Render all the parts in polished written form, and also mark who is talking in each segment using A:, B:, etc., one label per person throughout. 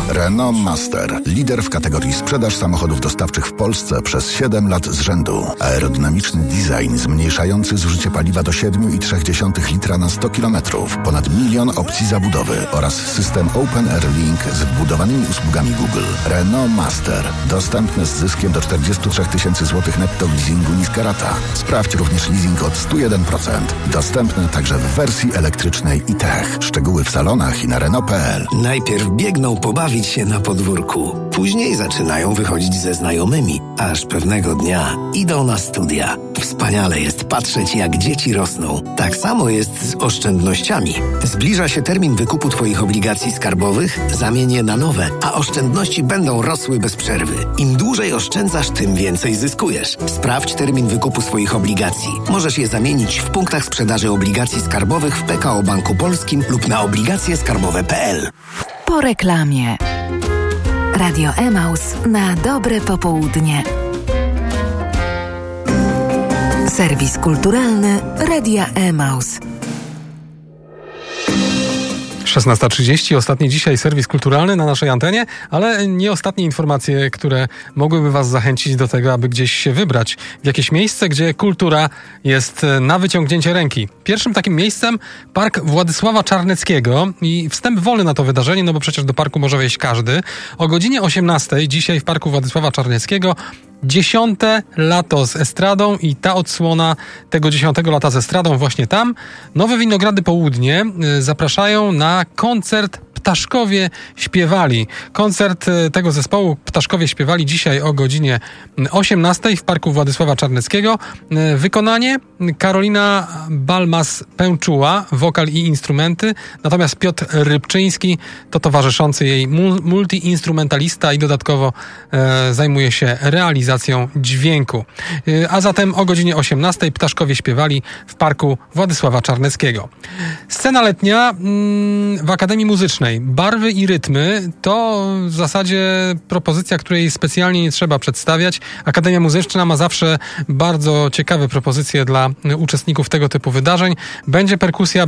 A: Renault Master. Lider w kategorii sprzedaż samochodów dostawczych w Polsce przez 7 lat z rzędu. Aerodynamiczny design zmniejszający zużycie paliwa do 7,3 litra na 100 km. Ponad 1 milion opcji zabudowy oraz system Open Air Link z wbudowanymi usługami Google. Renault Master. Dostępny z zyskiem do 43 000 złotych netto w leasingu niska rata. Sprawdź również leasing od 101%. Dostępny także w wersji elektrycznej i tech. Szczegóły w salonach i na Renault.pl.
B: Najpierw biegną pobawić się na podwórku. Później zaczynają wychodzić ze znajomymi. Aż pewnego dnia idą na studia. Wspaniale jest patrzeć, jak dzieci rosną. Tak samo jest z oszczędnościami. Zbliża się termin wykupu Twoich obligacji skarbowych, zamień je na nowe, a oszczędności będą rosły bez przerwy. Im dłużej oszczędzasz, tym więcej zyskujesz. Sprawdź termin wykupu swoich obligacji. Możesz je zamienić w punktach sprzedaży obligacji skarbowych w PKO Banku Polskim lub na obligacjeskarbowe.pl.
C: Po reklamie. Radio Emaus na dobre popołudnie. Serwis kulturalny Radia Emaus.
D: 16:30, ostatni dzisiaj serwis kulturalny na naszej antenie, ale nie ostatnie informacje, które mogłyby Was zachęcić do tego, aby gdzieś się wybrać w jakieś miejsce, gdzie kultura jest na wyciągnięcie ręki. Pierwszym takim miejscem Park Władysława Czarneckiego i wstęp wolny na to wydarzenie, no bo przecież do parku może wejść każdy. O godzinie 18:00 dzisiaj w Parku Władysława Czarneckiego 10. lato z estradą i ta odsłona tego 10. lata z estradą właśnie tam. Nowe Winogrady Południe zapraszają na koncert Ptaszkowie Śpiewali. Koncert tego zespołu Ptaszkowie Śpiewali dzisiaj o godzinie 18:00 w Parku Władysława Czarneckiego. Wykonanie Karolina Balmas-Pęczuła, wokal i instrumenty, natomiast Piotr Rybczyński to towarzyszący jej multiinstrumentalista i dodatkowo zajmuje się realizacją dźwięku. A zatem o godzinie 18:00 Ptaszkowie Śpiewali w Parku Władysława Czarneckiego. Scena letnia w Akademii Muzycznej. Barwy i rytmy to w zasadzie propozycja, której specjalnie nie trzeba przedstawiać. Akademia Muzyczna ma zawsze bardzo ciekawe propozycje dla uczestników tego typu wydarzeń. Będzie perkusja,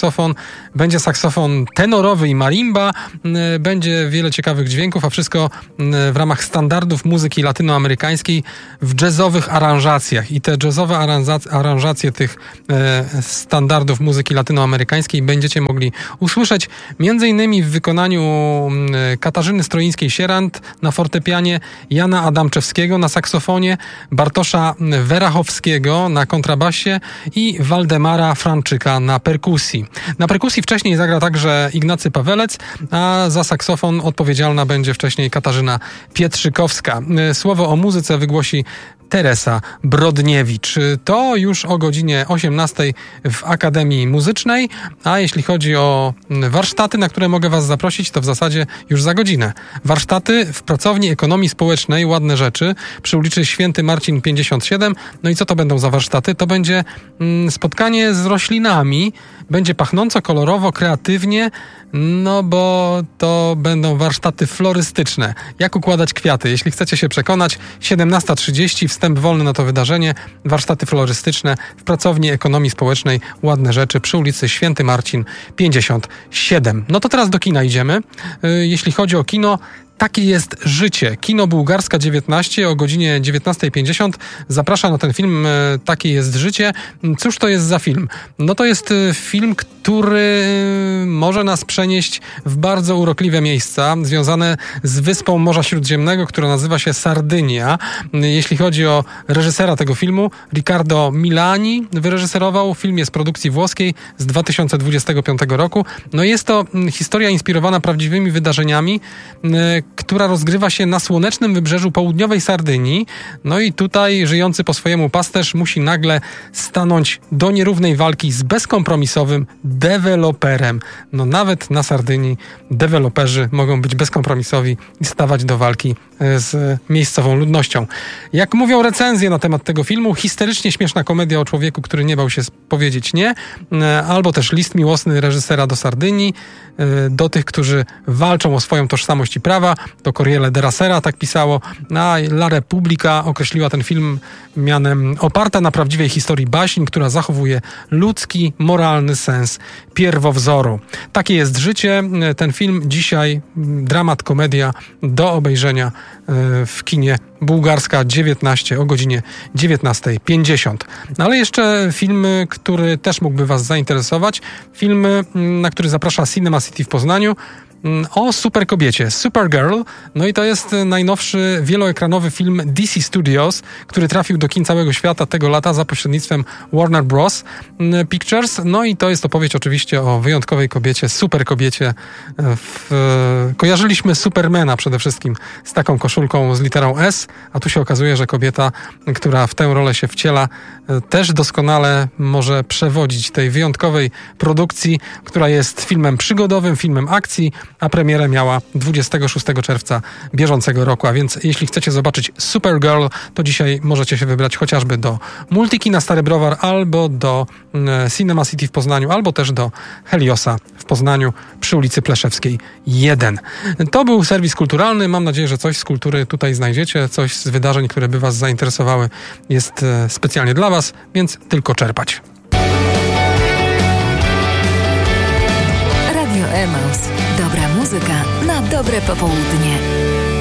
D: będzie saksofon tenorowy i marimba, będzie wiele ciekawych dźwięków, a wszystko w ramach standardów muzyki latynoamerykańskiej w jazzowych aranżacjach. I te jazzowe aranżacje tych standardów muzyki latynoamerykańskiej będziecie mogli usłyszeć m.in. w wykonaniu Katarzyny Stroińskiej-Sierant na fortepianie, Jana Adamczewskiego na saksofonie, Bartosza Werachowskiego na kontrabasie i Waldemara Franczyka na perkusji. Na perkusji wcześniej zagra także Ignacy Pawelec, a za saksofon odpowiedzialna będzie wcześniej Katarzyna Pietrzykowska. Słowo o muzyce wygłosi Teresa Brodniewicz. To już o godzinie 18:00 w Akademii Muzycznej, a jeśli chodzi o warsztaty, na które mogę Was zaprosić, to w zasadzie już za godzinę. Warsztaty w Pracowni Ekonomii Społecznej Ładne Rzeczy przy ulicy Święty Marcin 57. No i co to będą za warsztaty? To będzie spotkanie z roślinami, będzie pachnąco, kolorowo, kreatywnie, no bo to będą warsztaty florystyczne. Jak układać kwiaty? Jeśli chcecie się przekonać, 17:30, wstęp wolny na to wydarzenie, warsztaty florystyczne w Pracowni Ekonomii Społecznej Ładne Rzeczy przy ulicy Święty Marcin 57. No to teraz do kina idziemy. Jeśli chodzi o kino, Takie jest życie. Kino Bułgarska 19 o godzinie 19:50 zaprasza na ten film Takie jest życie. Cóż to jest za film? No to jest film, który może nas przenieść w bardzo urokliwe miejsca związane z wyspą Morza Śródziemnego, która nazywa się Sardynia. Jeśli chodzi o reżysera tego filmu, Riccardo Milani wyreżyserował. Film jest produkcji włoskiej z 2025 roku. No jest to historia inspirowana prawdziwymi wydarzeniami, która rozgrywa się na słonecznym wybrzeżu południowej Sardynii. No i tutaj żyjący po swojemu pasterz musi nagle stanąć do nierównej walki z bezkompromisowym deweloperem. No nawet na Sardynii deweloperzy mogą być bezkompromisowi i stawać do walki z miejscową ludnością. Jak mówią recenzje na temat tego filmu, histerycznie śmieszna komedia o człowieku, który nie bał się powiedzieć nie, albo też list miłosny reżysera do Sardynii, do tych, którzy walczą o swoją tożsamość i prawa. To Corriere della Sera tak pisało, a La Repubblica określiła ten film mianem oparta na prawdziwej historii baśń, która zachowuje ludzki, moralny sens pierwowzoru. Takie jest życie. Ten film dzisiaj, dramat, komedia do obejrzenia w kinie Bułgarska 19 o godzinie 19:50. No ale jeszcze film, który też mógłby was zainteresować. Film, na który zaprasza Cinema City w Poznaniu. O superkobiecie, Supergirl. No i to jest najnowszy wieloekranowy film DC Studios, który trafił do kin całego świata tego lata za pośrednictwem Warner Bros. Pictures. No i to jest opowieść oczywiście o wyjątkowej kobiecie, superkobiecie. Kojarzyliśmy Supermana przede wszystkim z taką koszulką z literą S, a tu się okazuje, że kobieta, która w tę rolę się wciela, też doskonale może przewodzić tej wyjątkowej produkcji, która jest filmem przygodowym, filmem akcji, a premierę miała 26 czerwca bieżącego roku. A więc jeśli chcecie zobaczyć Supergirl, to dzisiaj możecie się wybrać chociażby do Multikina Stary Browar, albo do Cinema City w Poznaniu, albo też do Heliosa w Poznaniu przy ulicy Pleszewskiej 1. To był serwis kulturalny. Mam nadzieję, że coś z kultury tutaj znajdziecie, coś z wydarzeń, które by was zainteresowały, jest specjalnie dla was, więc tylko czerpać.
C: Radio Emaus. Dobra muzyka na dobre popołudnie.